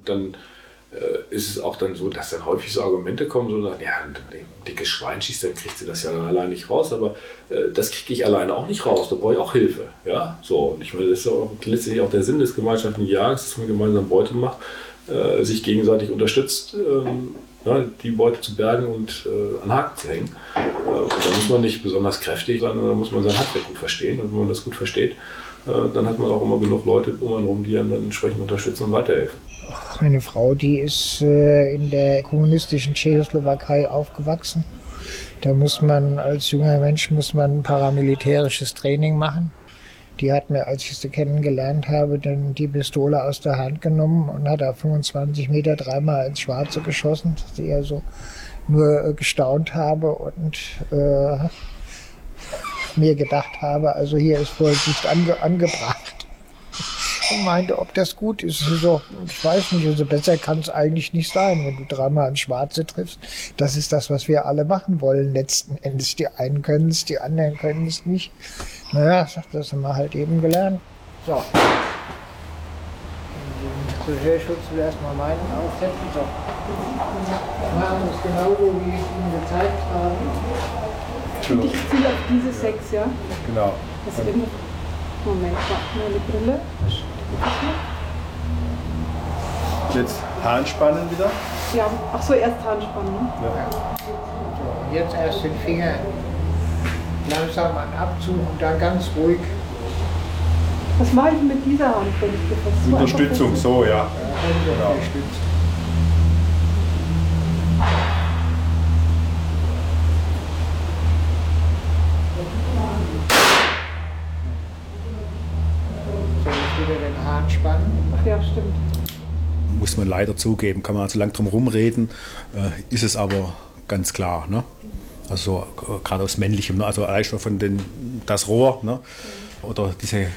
dann ist es auch dann so, dass dann häufig so Argumente kommen, so ja, ein dickes Schwein schießt, dann kriegt sie das ja allein nicht raus, aber das kriege ich alleine auch nicht raus, da brauche ich auch Hilfe. Ja? So, und ich meine, das ist ja auch letztlich auch der Sinn des gemeinschaftlichen Jagds, dass man gemeinsam Beute macht, sich gegenseitig unterstützt, die Beute zu bergen und an Haken zu hängen. Und da muss man nicht besonders kräftig sein, da muss man sein Handwerk gut verstehen. Und wenn man das gut versteht, dann hat man auch immer genug Leute um einen herum, die einem dann entsprechend unterstützen und weiterhelfen. Meine Frau, die ist in der kommunistischen Tschechoslowakei aufgewachsen. Da muss man als junger Mensch ein paramilitärisches Training machen. Die hat mir, als ich sie kennengelernt habe, dann die Pistole aus der Hand genommen und hat auf 25 Meter dreimal ins Schwarze geschossen, dass ich also nur gestaunt habe und mir gedacht habe, also hier ist Vorsicht angebracht. Und meinte, ob das gut ist. So, ich weiß nicht, also besser kann es eigentlich nicht sein, wenn du dreimal ins Schwarze triffst. Das ist das, was wir alle machen wollen letzten Endes. Die einen können es, die anderen können es nicht. Naja, das haben wir halt eben gelernt. So. Den Hörschutz will erstmal meinen aufsetzen. So. Wir machen es genauso, wie ich Ihnen gezeigt habe. Und ich ziele auf diese 6, ja? Genau. Das ist immer. Moment, mach mal die Brille. Jetzt Haanspannen wieder? Ja, ach so, erst Haanspannen. Ne? Ja. So, jetzt erst den Finger langsam an Abzug und dann ganz ruhig. Was mache ich mit dieser Hand, wenn ich das so Unterstützung, so, ja. Genau. Unterstützen. Wieder den Hahn spannen. Ach ja, stimmt. Muss man leider zugeben, kann man also lang drum rumreden, ist es aber ganz klar. Ne? Also gerade aus männlichem, ne? Also allein schon von das Rohr, ne? Oder diese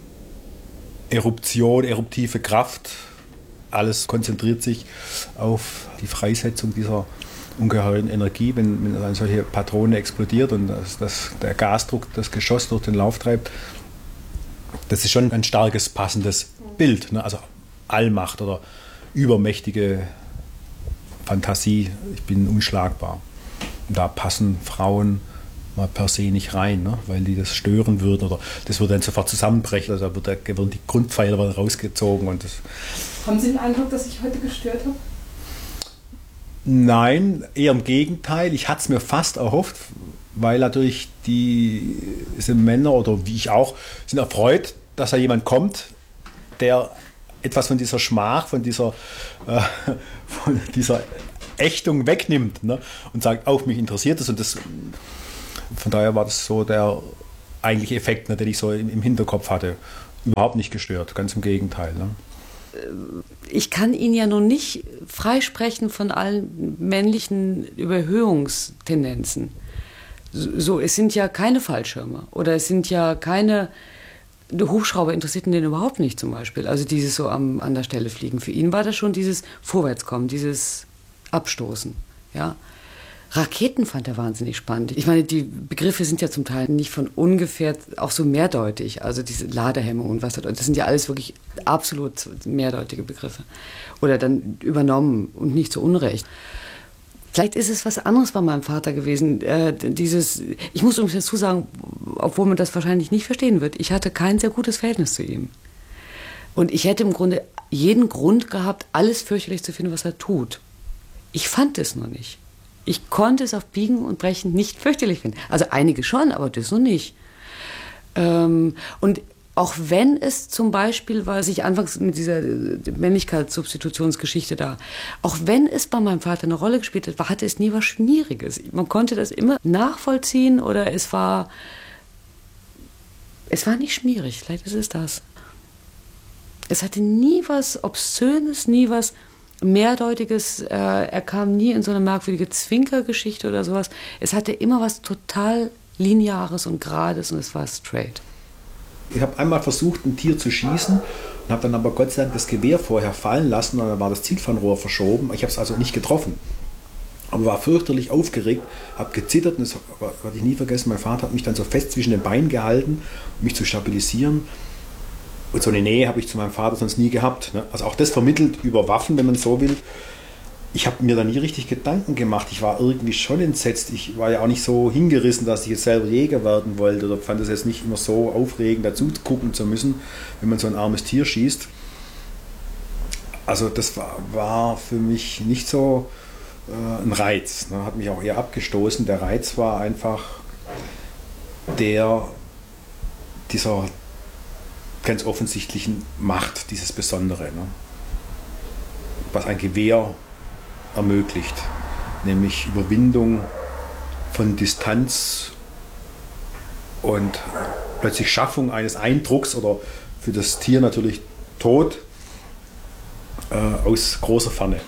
eruptive Kraft, alles konzentriert sich auf die Freisetzung dieser ungeheuren Energie, wenn eine solche Patrone explodiert und der Gasdruck das Geschoss durch den Lauf treibt. Das ist schon ein starkes, passendes Bild, ne? Also Allmacht oder übermächtige Fantasie, ich bin unschlagbar. Und da passen Frauen mal per se nicht rein, ne? Weil die das stören würden oder das würde dann sofort zusammenbrechen. Also da würden die Grundpfeiler rausgezogen. Und das. Haben Sie den Eindruck, dass ich heute gestört habe? Nein, eher im Gegenteil. Ich hatte es mir fast erhofft, weil natürlich diese Männer oder wie ich auch sind erfreut, dass da jemand kommt, der etwas von dieser Schmach, von dieser Ächtung wegnimmt, ne? Und sagt, auch mich interessiert es. Und das, von daher war das so der eigentliche Effekt, ne, den ich so im Hinterkopf hatte. Überhaupt nicht gestört, ganz im Gegenteil. Ne? Ich kann ihn ja nun nicht freisprechen von allen männlichen Überhöhungstendenzen. So, es sind ja keine Fallschirme oder es sind ja keine Hubschrauber interessierten den überhaupt nicht zum Beispiel. Also dieses so an der Stelle fliegen. Für ihn war das schon dieses Vorwärtskommen, dieses Abstoßen. Ja. Raketen fand er wahnsinnig spannend. Ich meine, die Begriffe sind ja zum Teil nicht von ungefähr auch so mehrdeutig. Also diese Ladehemmung und was das sind ja alles wirklich absolut mehrdeutige Begriffe. Oder dann übernommen und nicht zu Unrecht. Vielleicht ist es was anderes bei meinem Vater gewesen. Ich muss übrigens dazu sagen, obwohl man das wahrscheinlich nicht verstehen wird, ich hatte kein sehr gutes Verhältnis zu ihm. Und ich hätte im Grunde jeden Grund gehabt, alles fürchterlich zu finden, was er tut. Ich fand es nur nicht. Ich konnte es auf Biegen und Brechen nicht fürchterlich finden. Also einige schon, aber das noch nicht. Und auch wenn es zum Beispiel, was ich anfangs mit dieser Männlichkeitssubstitutionsgeschichte da, auch wenn es bei meinem Vater eine Rolle gespielt hat, hatte es nie was Schmieriges. Man konnte das immer nachvollziehen oder es war nicht schmierig, vielleicht ist es das. Es hatte nie was Obszönes, nie was Mehrdeutiges, er kam nie in so eine merkwürdige Zwinkergeschichte oder sowas. Es hatte immer was total Lineares und Gerades und es war straight. Ich habe einmal versucht, ein Tier zu schießen und habe dann aber Gott sei Dank das Gewehr vorher fallen lassen und dann war das Zielfernrohr verschoben. Ich habe es also nicht getroffen. Aber war fürchterlich aufgeregt, habe gezittert und das werde ich nie vergessen. Mein Vater hat mich dann so fest zwischen den Beinen gehalten, um mich zu stabilisieren. Und so eine Nähe habe ich zu meinem Vater sonst nie gehabt. Ne? Also auch das vermittelt über Waffen, wenn man so will. Ich habe mir da nie richtig Gedanken gemacht. Ich war irgendwie schon entsetzt. Ich war ja auch nicht so hingerissen, dass ich jetzt selber Jäger werden wollte oder fand es jetzt nicht immer so aufregend, dazu gucken zu müssen, wenn man so ein armes Tier schießt. Also das war für mich nicht so ein Reiz. Ne? Hat mich auch eher abgestoßen. Der Reiz war einfach dieser ganz offensichtlichen Macht, dieses Besondere, ne? Was ein Gewehr ermöglicht, nämlich Überwindung von Distanz und plötzlich Schaffung eines Eindrucks oder für das Tier natürlich Tod aus großer Ferne.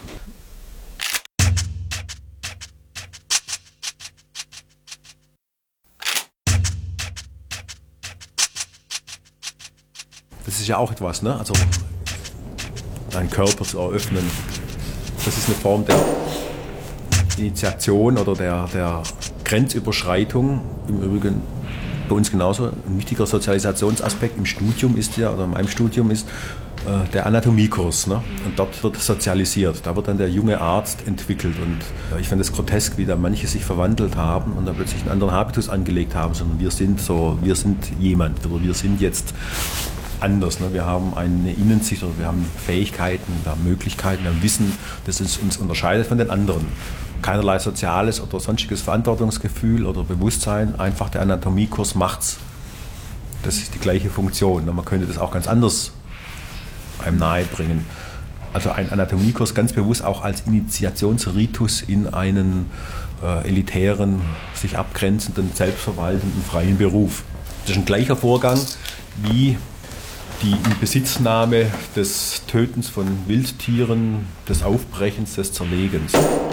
Das ist ja auch etwas, ne? Also deinen Körper zu eröffnen. Das ist eine Form der Initiation oder der Grenzüberschreitung. Im Übrigen bei uns genauso ein wichtiger Sozialisationsaspekt im Studium ist ja, oder in meinem Studium ist der Anatomiekurs. Ne? Und dort wird sozialisiert. Da wird dann der junge Arzt entwickelt. Und ich fand es grotesk, wie da manche sich verwandelt haben und dann plötzlich einen anderen Habitus angelegt haben, sondern wir sind jemand oder wir sind jetzt anders. Ne? Wir haben eine Innensicht oder wir haben Fähigkeiten, wir haben Möglichkeiten, wir haben Wissen, das uns unterscheidet von den anderen. Keinerlei soziales oder sonstiges Verantwortungsgefühl oder Bewusstsein, einfach der Anatomiekurs macht's. Das ist die gleiche Funktion. Man könnte das auch ganz anders einem nahebringen. Also ein Anatomiekurs ganz bewusst auch als Initiationsritus in einen elitären, sich abgrenzenden, selbstverwaltenden, freien Beruf. Das ist ein gleicher Vorgang wie die Inbesitznahme des Tötens von Wildtieren, des Aufbrechens, des Zerlegens.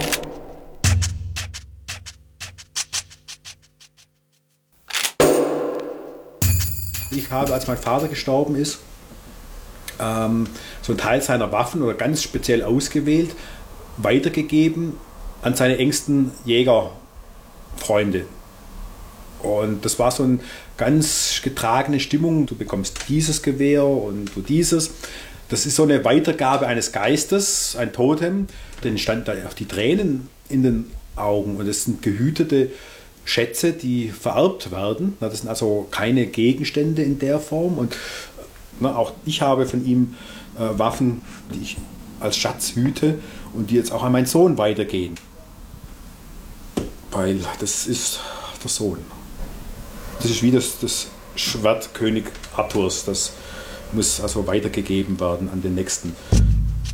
Ich habe, als mein Vater gestorben ist, so einen Teil seiner Waffen oder ganz speziell ausgewählt, weitergegeben an seine engsten Jägerfreunde. Und das war so eine ganz getragene Stimmung. Du bekommst dieses Gewehr und du dieses. Das ist so eine Weitergabe eines Geistes, ein Totem. Dann stand da auch die Tränen in den Augen. Und das sind gehütete Schätze, die vererbt werden. Das sind also keine Gegenstände in der Form. Und auch ich habe von ihm Waffen, die ich als Schatz hüte und die jetzt auch an meinen Sohn weitergehen. Weil das ist der Sohn. Das ist wie das Schwert König Arthurs. Das muss also weitergegeben werden an den Nächsten.